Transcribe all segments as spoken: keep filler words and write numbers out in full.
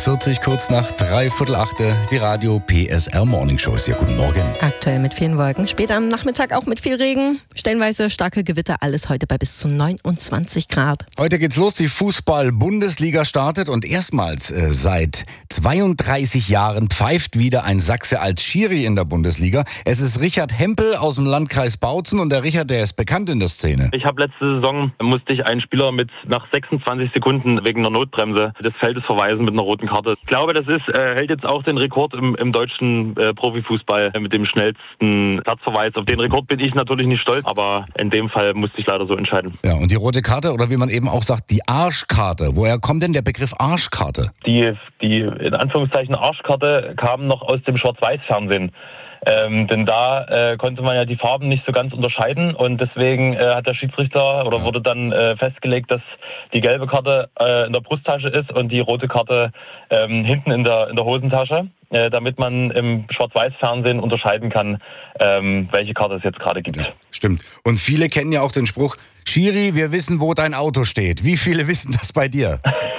vierzig, kurz nach dreiviertel achte, die Radio P S R Morning Show. Sehr guten Morgen. Aktuell mit vielen Wolken, später am Nachmittag auch mit viel Regen, stellenweise starke Gewitter, alles heute bei bis zu neunundzwanzig Grad. Heute geht's los, die Fußball-Bundesliga startet und erstmals äh, seit zweiunddreißig Jahren pfeift wieder ein Sachse als Schiri in der Bundesliga. Es ist Richard Hempel aus dem Landkreis Bautzen und der Richard, der ist bekannt in der Szene. Ich habe letzte Saison, musste ich einen Spieler mit nach sechsundzwanzig Sekunden wegen einer Notbremse des Feldes verweisen mit einer roten Karte. Ich glaube, das ist, äh, hält jetzt auch den Rekord im, im deutschen äh, Profifußball äh, mit dem schnellsten Platzverweis. Auf den Rekord bin ich natürlich nicht stolz, aber in dem Fall musste ich leider so entscheiden. Ja, und die rote Karte oder wie man eben auch sagt, die Arschkarte. Woher kommt denn der Begriff Arschkarte? Die, die in Anführungszeichen Arschkarte kam noch aus dem Schwarz-Weiß-Fernsehen. Ähm, denn da äh, konnte man ja die Farben nicht so ganz unterscheiden und deswegen äh, hat der Schiedsrichter oder wurde dann äh, festgelegt, dass die gelbe Karte äh, in der Brusttasche ist und die rote Karte ähm, hinten in der in der Hosentasche, äh, damit man im Schwarz-Weiß-Fernsehen unterscheiden kann, ähm, welche Karte es jetzt gerade gibt. Ja, stimmt. Und viele kennen ja auch den Spruch, Schiri, wir wissen, wo dein Auto steht. Wie viele wissen das bei dir?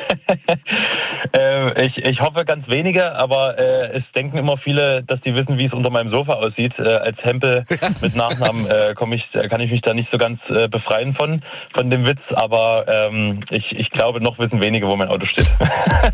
äh, ich, ich hoffe ganz wenige, aber äh, es denken immer viele, dass die wissen, wie es unter meinem Sofa aussieht. Äh, als Hempel mit Nachnamen äh, komm ich, kann ich mich da nicht so ganz äh, befreien von, von dem Witz, aber ähm, ich, ich glaube, noch wissen wenige, wo mein Auto steht.